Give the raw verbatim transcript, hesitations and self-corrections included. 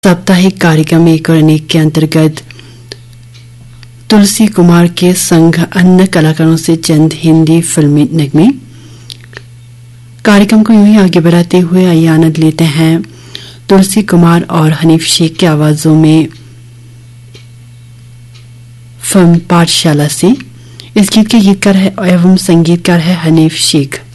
साप्ताहिक कार्यक्रम एक और अनेक के अंतर्गत तुलसी कुमार के संग अन्य कलाकारों से चंद हिंदी फिल्मी नगमे। कार्यक्रम को यूं ही आगे बढ़ाते हुए आइए आनंद लेते हैं तुलसी कुमार और हनीफ शेख की आवाजों में फिल्म पाठशाला से। इस गीत के गीतकार है एवं संगीतकार है हनीफ शेख।